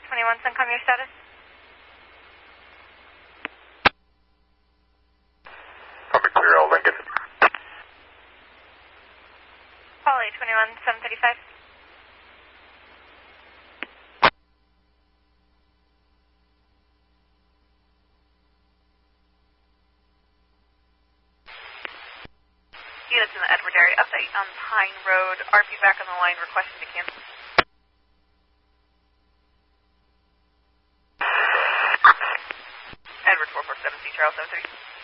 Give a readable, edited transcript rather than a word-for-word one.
21, Suncom, your status? Public clear, all Lincoln. Poly 21, 735. Units in the Edward area, update on Pine Road. RP back on the line, requesting to cancel. Edward 447, C Charles 73.